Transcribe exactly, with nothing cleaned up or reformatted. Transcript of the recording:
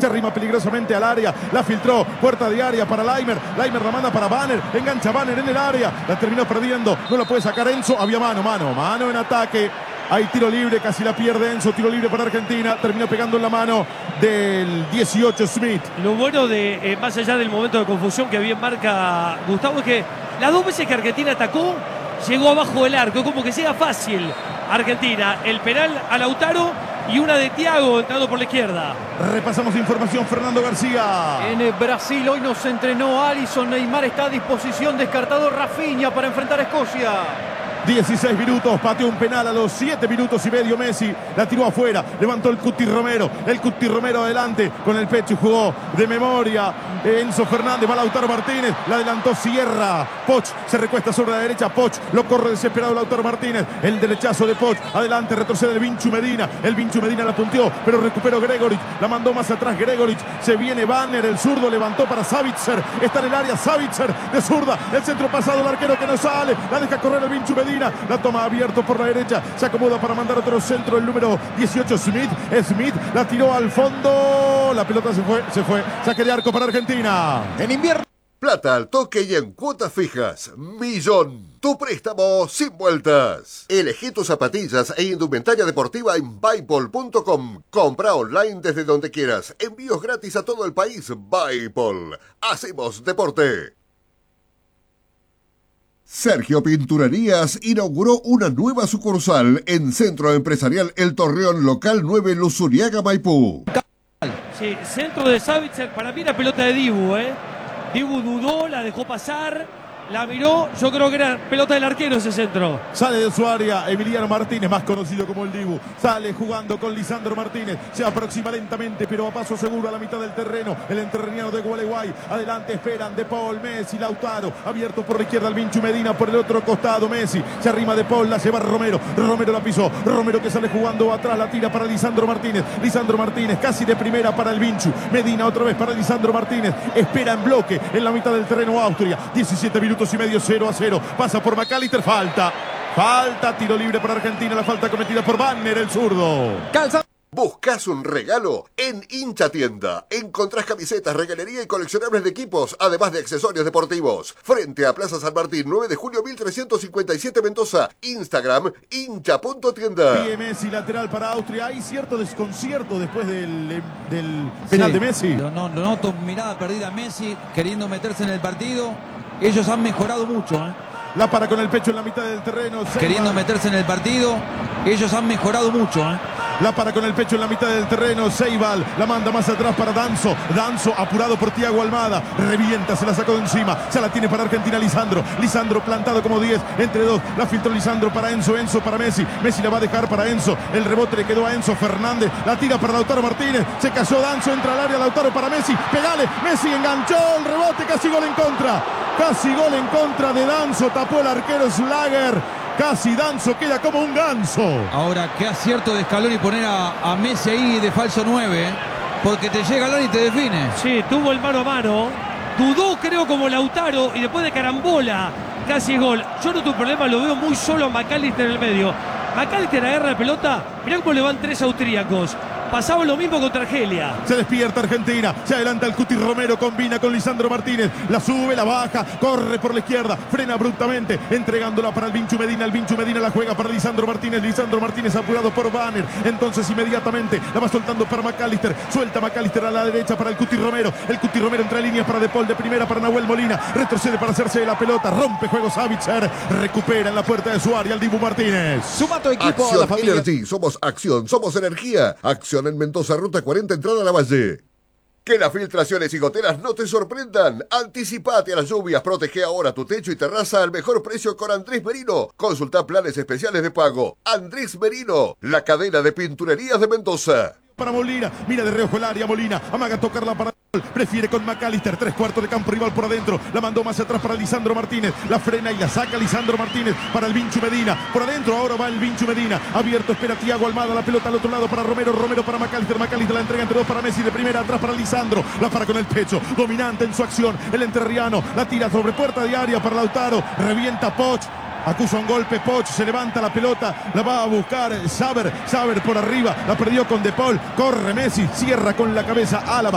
arrima peligrosamente al área, la filtró, puerta de área para Laimer, Laimer la manda para Banner, engancha Banner en el área, la terminó perdiendo, no la puede sacar Enzo, había mano, mano, mano en ataque. Hay tiro libre, casi la pierde Enzo, tiro libre para Argentina, terminó pegando en la mano del dieciocho Smith. Lo bueno de, eh, más allá del momento de confusión que bien marca Gustavo, es que las dos veces que Argentina atacó, llegó abajo del arco, como que llega fácil Argentina. El penal a Lautaro y una de Thiago entrando por la izquierda. Repasamos información, Fernando García. En Brasil hoy nos entrenó Alisson, Neymar está a disposición, descartado Rafinha para enfrentar a Escocia. dieciséis minutos, pateó un penal a los siete minutos y medio Messi, la tiró afuera, levantó el Cuti Romero, el Cuti Romero adelante con el pecho y jugó de memoria. Enzo Fernández, va Lautaro Martínez, la adelantó Sierra, Poch se recuesta sobre la derecha, Poch lo corre desesperado Lautaro Martínez, el derechazo de Poch, adelante retrocede el Vinchu Medina, el Vinchu Medina la punteó, pero recuperó Gregoric, la mandó más atrás Gregoric, se viene Banner, el zurdo levantó para Savitzer, está en el área Savitzer de zurda, el centro pasado, el arquero que no sale, la deja correr el Vinchu Medina, la toma abierto por la derecha, se acomoda para mandar otro centro, el número dieciocho Smith, Smith la tiró al fondo, la pelota se fue, se fue, saque de arco para Argentina. En invierno, plata al toque y en cuotas fijas. Millón. Tu préstamo sin vueltas. Elegí tus zapatillas e indumentaria deportiva en Buypol punto com. Compra online desde donde quieras. Envíos gratis a todo el país. Buypol. Hacemos deporte. Sergio Pinturerías inauguró una nueva sucursal en Centro Empresarial El Torreón, local nueve, Luzuriaga, Maipú. Sí, centro de Savitzer, para mí era pelota de Dibu, ¿eh? Dibu dudó, la dejó pasar, la miró, yo creo que era pelota del arquero ese centro. Sale de su área Emiliano Martínez, más conocido como el Dibu. Sale jugando con Lisandro Martínez. Se aproxima lentamente, pero a paso seguro a la mitad del terreno. El entrerriano de Gualeguay. Adelante esperan De Paul, Messi, Lautaro. Abierto por la izquierda el Vinchu Medina, por el otro costado Messi. Se arrima De Paul, la lleva Romero. Romero la pisó. Romero que sale jugando atrás, la tira para Lisandro Martínez. Lisandro Martínez casi de primera para el Vinchu. Medina otra vez para Lisandro Martínez. Espera en bloque en la mitad del terreno Austria. diecisiete minutos y medio, cero a cero. Pasa por McAllister, falta. Falta, tiro libre para Argentina. La falta cometida por Banner, el zurdo. Calza. ¿Buscas un regalo? En Hincha Tienda encontrás camisetas, regalería y coleccionables de equipos, además de accesorios deportivos. Frente a Plaza San Martín, nueve de julio mil trescientos cincuenta y siete, Mendoza. Instagram, hincha punto tienda. Pie Messi, lateral para Austria. Hay cierto desconcierto después del, del penal sí, de Messi. Lo, no, lo noto, mirada perdida Messi, queriendo meterse en el partido. Ellos han mejorado mucho, ¿eh? La para con el pecho en la mitad del terreno. Queriendo meterse en el partido. Ellos han mejorado mucho, ¿eh? La para con el pecho en la mitad del terreno. Seibal la manda más atrás para Danzo. Danzo apurado por Thiago Almada. Revienta, se la sacó de encima. Se la tiene para Argentina Lisandro. Lisandro plantado como diez entre dos. La filtró Lisandro para Enzo. Enzo para Messi. Messi la va a dejar para Enzo. El rebote le quedó a Enzo Fernández. La tira para Lautaro Martínez. Se cayó Danzo. Entra al área. Lautaro para Messi. Pegale. Messi enganchó el rebote. Casi gol en contra. Casi gol en contra de Danzo. Tapó el arquero Slager. Casi Danzo queda como un ganso. Ahora, qué acierto de Scaloni poner a, a Messi ahí de falso nueve, ¿eh? Porque te llega al área y te define. Sí, tuvo el mano a mano. Dudó, creo, como Lautaro. Y después de carambola, casi es gol. Yo no tuve problema, lo veo muy solo a McAllister en el medio. McAllister agarra la pelota. Mirá cómo le van tres austríacos. Pasaba lo mismo contra Argelia. Se despierta Argentina. Se adelanta el Cuti Romero. Combina con Lisandro Martínez. La sube, la baja. Corre por la izquierda. Frena abruptamente. Entregándola para el Vinchu Medina. El Vinchu Medina la juega para Lisandro Martínez. Lisandro Martínez apurado por Banner. Entonces inmediatamente la va soltando para McAllister. Suelta McAllister a la derecha para el Cuti Romero. El Cuti Romero entra en líneas para De Paul. De primera para Nahuel Molina. Retrocede para hacerse de la pelota. Rompe juego Savitzer. Recupera en la puerta de su área el Dibu Martínez. Suma tu equipo Acción a la familia. Energy. Somos acción. Somos energía. Acción en Mendoza, ruta cuarenta, entrada a la Valle. Que las filtraciones y goteras no te sorprendan. Anticipate a las lluvias. Protege ahora tu techo y terraza al mejor precio con Andrés Merino. Consulta planes especiales de pago. Andrés Merino, la cadena de pinturerías de Mendoza. Para Molina, mira de reojo el área Molina, amaga tocarla para prefiere con McAllister, tres cuartos de campo rival por adentro, la mandó más atrás para Lisandro Martínez, la frena y la saca Lisandro Martínez para el Vinchu Medina, por adentro ahora va el Vinchu Medina, abierto espera Thiago Almada, la pelota al otro lado para Romero, Romero para McAllister, McAllister la entrega entre dos para Messi, de primera atrás para Lisandro, la para con el pecho, dominante en su acción, el entrerriano, la tira sobre puerta de área para Lautaro, revienta Poch. Acusa un golpe Poch, se levanta la pelota, la va a buscar Saber, Saber por arriba, la perdió con De Paul, corre Messi, cierra con la cabeza Álava.